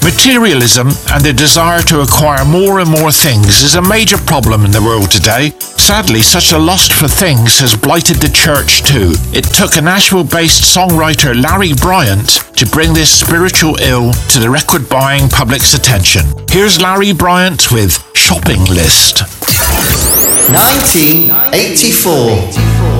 Materialism and the desire to acquire more and more things is a major problem in the world today. Sadly, such a lust for things has blighted the church too. It took a Nashville-based songwriter Larry Bryant to bring this spiritual ill to the record-buying public's attention. Here's Larry Bryant with Shopping List. 1984.